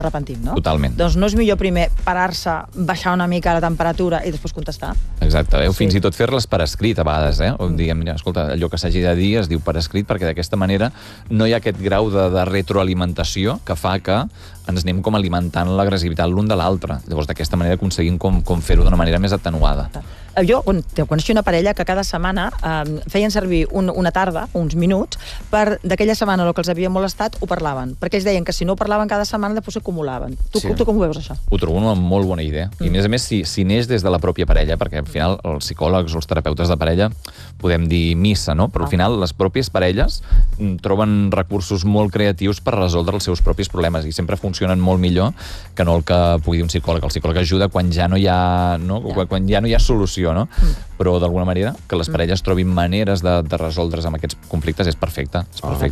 repentim, no? Totalment. Doncs no és millor primer parar-se, baixar una mica la temperatura i després contestar? Exacte, fins i tot fer-les per escrit a vegades, O diguem, mira, escolta, allò que s'hagi de dir es diu per escrit perquè d'aquesta manera no hi ha aquest grau de retroalimentació que fa que ens anem com alimentant l'agressivitat l'un de l'altre. Llavors, d'aquesta manera aconseguim com fer-ho d'una manera més atenuada. Jo coneixia una parella que cada setmana feien servir una tarda, uns minuts, per d'aquella setmana el que els havia molestat ho parlaven, perquè ells deien que si no ho parlaven cada setmana després s'acumulaven. Tu com ho veus, això? Ho trobo una molt bona idea. I a més, si neix des de la pròpia parella, perquè al final els psicòlegs o els terapeutes de parella podem dir missa, no? Però al final les pròpies parelles troben recursos molt creatius per resoldre els seus propis problemes i sempre funcionen molt millor que no el que pugui dir un psicòleg. El psicòleg ajuda quan ja no hi ha, quan ja no hi ha solució, no? Però d'alguna manera que les parelles trobin maneres de resoldre's amb aquests conflictes és perfecte.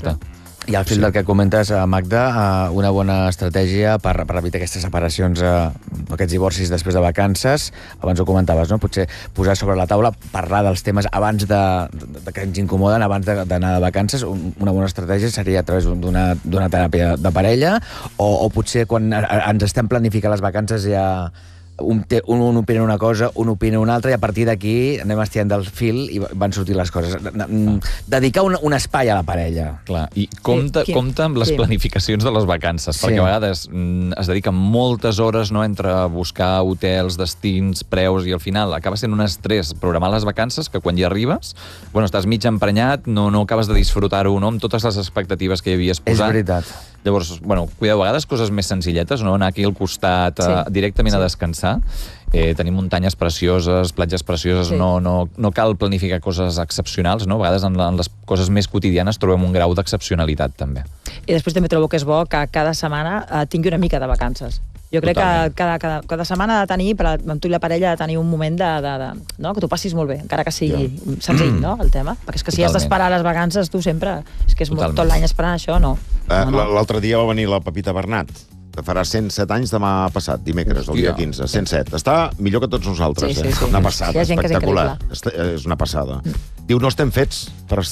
I al fil del que comentes, Magda, una bona estratègia per evitar aquestes separacions, aquests divorcis després de vacances, abans ho comentaves, no? Potser posar sobre la taula, parlar dels temes abans que ens incomoden, abans d'anar de vacances. Una bona estratègia seria a través d'una teràpia de parella, o potser quan ens estem planificant les vacances ja un opina una cosa, un opina una altra, i a partir d'aquí anem estirant del fil i van sortir les coses. Dedicar un espai a la parella. Clar, i compta amb les planificacions de les vacances, perquè a vegades es dediquen moltes hores entre buscar hotels, destins, preus, i al final acaba sent un estrès programar les vacances que quan hi arribes, estàs mig emprenyat, no acabes de disfrutar-ho, amb totes les expectatives que hi havies posat. És veritat. Llavors, cuideu, a vegades coses més senzilletes, anar aquí al costat directament a descansar. Tenim muntanyes precioses, platges precioses, no cal planificar coses excepcionals, no? A vegades en les coses més quotidianes trobem un grau d'excepcionalitat, també. I després també trobo que és bo que cada setmana tingui una mica de vacances. Jo crec que cada setmana ha de tenir, amb tu i la parella, ha de tenir un moment que t'ho passis molt bé, encara que sigui senzill, no, el tema? Perquè és que si has d'esperar les vacances, tu sempre, és que és tot l'any esperant això, no. L'altre dia va venir la Pepita Bernat, que farà 107 anys demà passat, dimecres, el dia 15, 107. Està millor que tots nosaltres, Una passada, espectacular. És una passada. Diu, no estem fets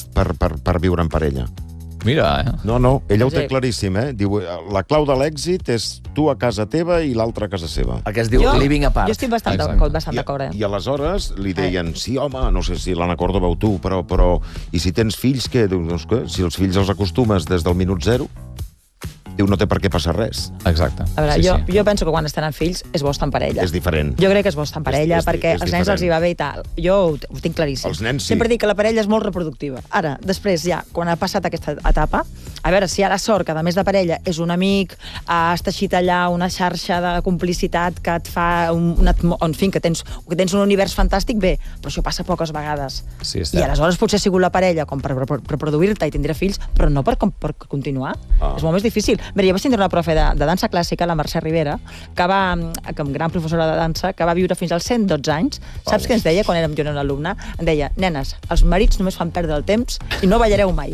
per viure en parella. Mira, No, ella ho té claríssim, Diu, la clau de l'èxit és tu a casa teva i l'altre a casa seva. El que es diu living apart. Jo estic bastant d'acord, I aleshores li deien, sí, home, no sé si l'Anna Córdoba o tu, però i si tens fills, què? Dius, si els fills els acostumes des del minut zero, diu, no té per què passar res. Exacte. A veure, jo penso que quan es tenen fills és bo estar en parella. És diferent. Jo crec que és bo estar en parella perquè als nens els hi va bé i tal. Jo ho tinc claríssim. Els nens sí. Sempre dic que la parella és molt reproductiva. Ara, després ja, quan ha passat aquesta etapa, a veure, si hi ha la sort que a més de parella és un amic, has teixit allà una xarxa de complicitat que et fa que tens un univers fantàstic, bé, però això passa poques vegades. Sí, i aleshores potser ha sigut la parella com per reproduir-te i tindre fills, però no per continuar. És molt més difícil. Mira, jo vaig tindre una profe de dansa clàssica, la Mercè Rivera, que gran professora de dansa, que va viure fins als 112 anys. Saps què ens deia quan jo era una alumna? Em deia, nenes, els marits només fan perdre el temps i no ballareu mai.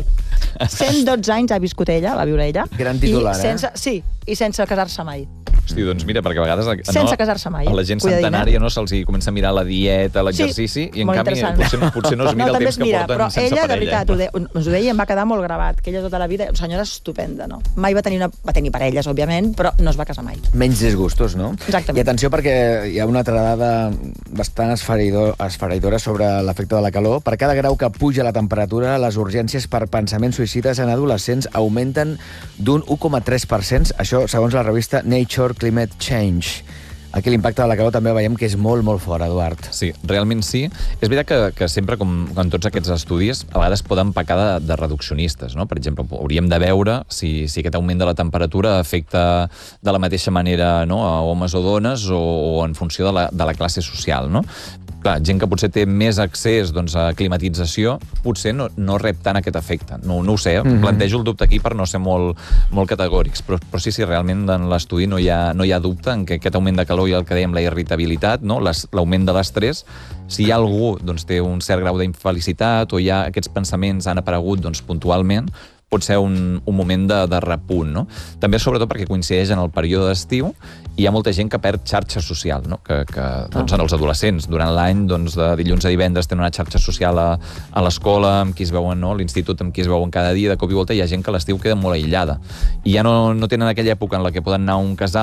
112 anys ha viscut ella, va viure ella. Gran titular, Sí, i sense casar-se mai. Hosti, doncs mira, perquè a vegades sense casar-se mai, a la gent centenària se'ls comença a mirar la dieta, l'exercici, i en canvi potser no es mira el temps que porten sense parella. Però ella, de veritat, ens ho deia i em va quedar molt gravat, que ella tota la vida, una senyora estupenda, no? Mai va tenir parelles, òbviament, però no es va casar mai. Menys disgustos, no? Exactament. I atenció, perquè hi ha una altra dada bastant esfereïdora sobre l'efecte de la calor. Per cada grau que puja la temperatura, les urgències per pensaments suïcides en adolescents augmenten d'un 1,3%, això segons la revista Nature Climate Change. Aquí l'impacte de la calor també veiem que és molt, molt fort, Eduard. Sí, realment sí. És veritat que sempre, com en tots aquests estudis, a vegades poden pecar de reduccionistes, no? Per exemple, hauríem de veure si aquest augment de la temperatura afecta de la mateixa manera, no?, a homes o dones o en funció de la classe social, no? Clar, gent que potser té més accés a climatització, potser no rep tant aquest efecte. No ho sé, plantejo el dubte aquí per no ser molt categòrics, però sí, realment en l'estudi no hi ha dubte en que aquest augment de calor i el que dèiem, la irritabilitat, no? L'augment de l'estrès, si hi ha algú té un cert grau d'infelicitat o aquests pensaments han aparegut puntualment, pot ser un moment de repunt, no? També, sobretot, perquè coincideix en el període d'estiu i hi ha molta gent que perd xarxa social, no? Que en els adolescents, durant l'any, de dilluns a divendres, tenen una xarxa social a l'escola, amb qui es veuen, no?, a l'institut, amb qui es veuen cada dia, de cop i volta hi ha gent que a l'estiu queda molt aïllada. I ja no tenen aquella època en la que poden anar a un casal